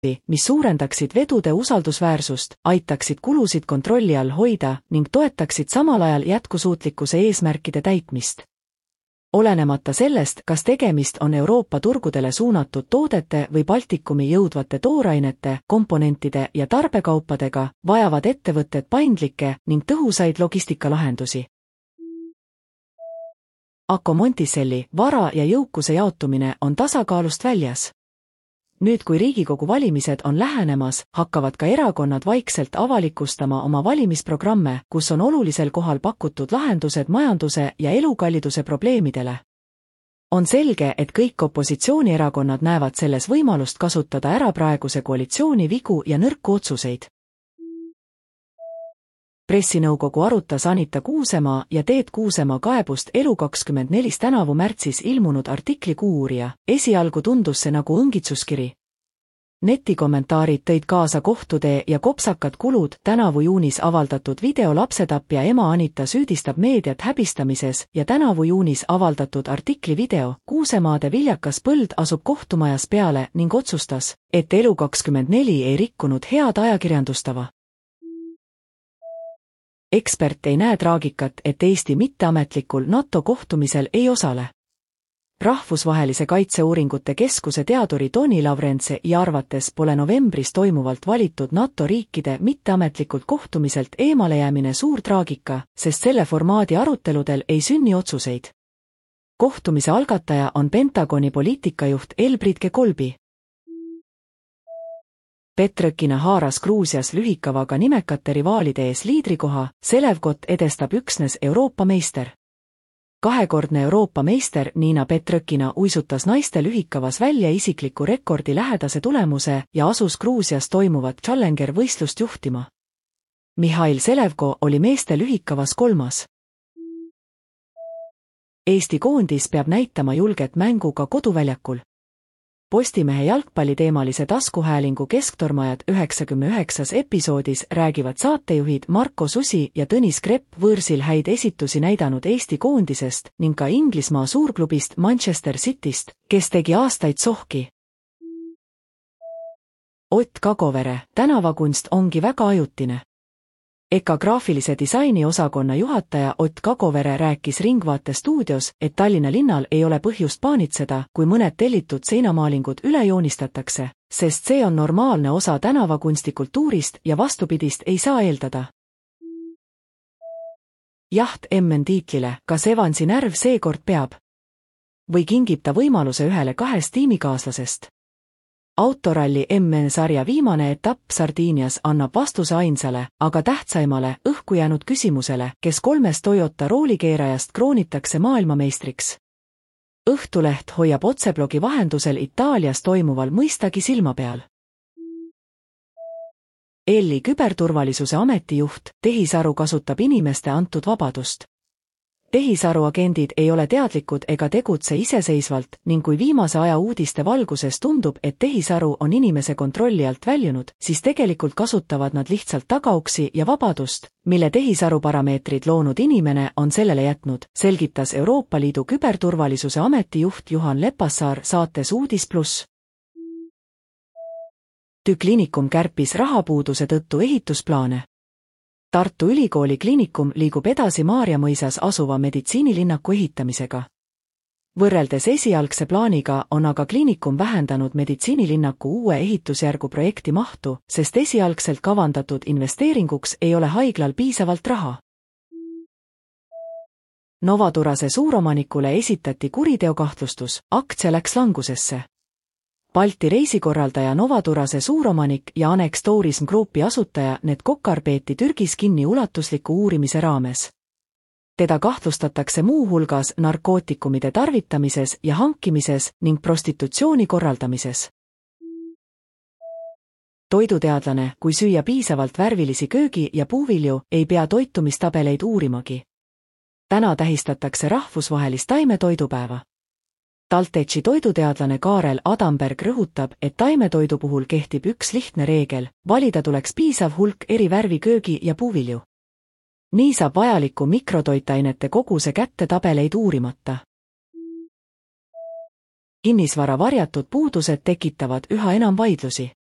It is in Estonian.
mis suurendaksid vedude usaldusväärsust, aitaksid kulusid kontrolli all hoida ning toetaksid samal ajal jätkusuutlikkuse eesmärkide täitmist. Olenemata sellest, kas tegemist on Euroopa turgudele suunatud toodete või Baltikumi jõudvate toorainete, komponentide ja tarbekaupadega, vajavad ettevõtted paindlikke ning tõhusaid logistikalahendusi. Akko Monticelli vara ja jõukuse jaotumine on tasakaalust väljas. Nüüd, kui Riigikogu valimised on lähenemas, hakkavad ka erakonnad vaikselt avalikustama oma valimisprogramme, kus on olulisel kohal pakutud lahendused majanduse ja elukalliduse probleemidele. On selge, et kõik opositsioonierakonnad näevad selles võimalust kasutada ära praeguse koalitsiooni vigu ja nõrku otsuseid. Pressinõukogu arutas Anita Kuusemaa ja Teet Kuusemaa kaebust Elu24 tänavu märtsis ilmunud artikli Kuuurija. Esialgu tundus see nagu õngitsuskiri. Netikommentaarid tõid kaasa kohtutee ja kopsakad kulud. Tänavu juunis avaldatud video lapsetapja ema Anita süüdistab meediat häbistamises ja tänavu juunis avaldatud artikli video Kuusemaade viljakas põld asub kohtumajas peale ning otsustas, et Elu24 ei rikkunud head ajakirjandustava. Ekspert ei näe traagikat, et Eesti mitteametlikul NATO kohtumisel ei osale. Rahvusvahelise kaitseuuringute keskuse teaduri Toni Lavrentse ja arvates pole novembris toimuvalt valitud NATO riikide mitteametlikult kohtumiselt eemalejäämine suur traagika, sest selle formaadi aruteludel ei otsuseid. Kohtumise algataja on Pentagoni poliitikajuht Elbridge Colby. Petrõkina haaras Gruusias lühikavaga nimekate rivaalide ees liidrikoha, Selevkot edestab üksnes Euroopa meister. Kahekordne Euroopa meister Niina Petrõkina uisutas naiste lühikavas välja isikliku rekordi lähedase tulemuse ja asus Gruusias toimuvat Challenger-võistlust juhtima. Mihhail Selevko oli meeste lühikavas 3. Eesti koondis peab näitama julget mängu ka koduväljakul. Postimehe jalgpalliteemalise taskuhäälingu Kesktormajad 99. episoodis räägivad saatejuhid Marko Susi ja Tõnis Krepp võõrsil häid esitusi näidanud Eesti koondisest ning ka Inglismaa suurklubist Manchester Cityst, kes tegi aastaid sohki. Ott Kagovere, tänavakunst ongi väga ajutine. EKA graafilise disaini osakonna juhataja Ott Kagovere rääkis Ringvaate stuudios, et Tallinna linnal ei ole põhjust paanitseda, kui mõned tellitud seinamaalingud üle joonistatakse, sest see on normaalne osa tänavakunstikultuurist ja vastupidist ei saa eeldada. Jaht MM-tiitlile, kas Evansi närv seekord peab? Või kingib ta võimaluse ühele 2 tiimikaaslasest? Autoralli MM-sarja viimane etapp Sardiinias annab vastuse ainsale, aga tähtsaimale, õhku jäänud küsimusele, kes 3 Toyota roolikeerajast kroonitakse maailmameistriks. Õhtuleht hoiab otseblogi vahendusel Itaalias toimuval mõistagi silma peal. EL-i küberturvalisuse ametijuht, tehisaru kasutab inimeste antud vabadust. Tehisaru agendid ei ole teadlikud ega tegutse iseseisvalt ning kui viimase aja uudiste valguses tundub, et tehisaru on inimese kontrolli alt väljunud, siis tegelikult kasutavad nad lihtsalt tagauksi ja vabadust, mille tehisaru parameetrid loonud inimene on sellele jätnud, selgitas Euroopa Liidu küberturvalisuse ametijuht Juhan Lepassaar saates Uudis+. Kliinikum kärpis rahapuuduse tõttu ehitusplaane. Tartu Ülikooli kliinikum liigub edasi Maarjamõisas asuva meditsiinilinnaku ehitamisega. Võrreldes esialgse plaaniga on aga kliinikum vähendanud meditsiinilinnaku uue ehitusjärgu projekti mahtu, sest esialgselt kavandatud investeeringuks ei ole haiglal piisavalt raha. Novaturase suuromanikule esitati kuriteokahtlustus, aktsia läks langusesse. Balti reisikorraldaja Novaturase suuromanik ja Annex Tourism Groupi asutaja Net Kokar peeti Türgis kinni ulatusliku uurimise raames. Teda kahtlustatakse muu hulgas narkootikumide tarvitamises ja hankimises ning prostitutsiooni korraldamises. Toiduteadlane, kui süüa piisavalt värvilisi köögi- ja puuvilju, ei pea toitumistabeleid uurimagi. Täna tähistatakse rahvusvahelist taimetoidupäeva. TalTechi toiduteadlane Kaarel Adamberg rõhutab, et taimetoidu puhul kehtib üks lihtne reegel, valida tuleks piisav hulk eri värvi köögi- ja puuvilju. Nii saab vajaliku mikrotoitainete koguse kätte tabeleid uurimata. Kinnisvara varjatud puudused tekitavad üha enam vaidlusi.